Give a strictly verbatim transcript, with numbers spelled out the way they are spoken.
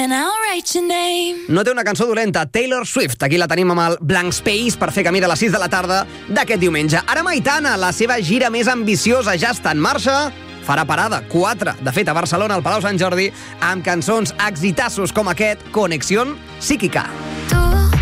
and I'll write your name. No té una cançó dolenta, Taylor Swift. Aquí la tenim amb el Blank Space per fer camí de les sis de la tarda d'aquest diumenge. Ara Maitana, la seva gira més ambiciosa ja està en marxa. Farà parada, quatre, de fet, a Barcelona, al Palau Sant Jordi, amb cançons exitassos com aquest, Conexión Psíquica.